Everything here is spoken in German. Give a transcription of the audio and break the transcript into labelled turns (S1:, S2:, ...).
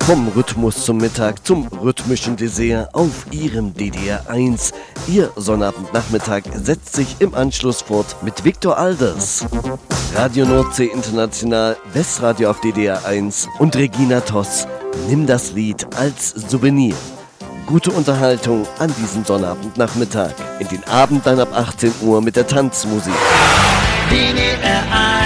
S1: Vom Rhythmus zum Mittag zum rhythmischen Dessert auf Ihrem DDR 1. Ihr Sonnabendnachmittag setzt sich im Anschluss fort mit Viktor Alders, Radio Nordsee International, Westradio auf DDR 1 und Regina Toss. Nimm das Lied als Souvenir. Gute Unterhaltung an diesem Sonnabendnachmittag. In den Abend dann ab 18 Uhr mit der Tanzmusik.
S2: DDR 1